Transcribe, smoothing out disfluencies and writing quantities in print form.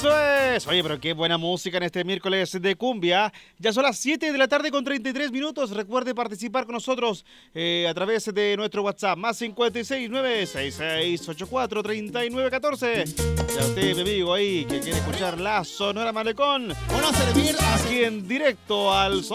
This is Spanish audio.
Eso es. Oye, pero qué buena música en este miércoles de cumbia. Ya son las 7 de la tarde con 33 minutos. Recuerde participar con nosotros a través de nuestro WhatsApp, más 569-6684-3914. Ya usted, mi amigo, ahí que quiere escuchar la Sonora Malecón. Bueno, servir Aquí en directo al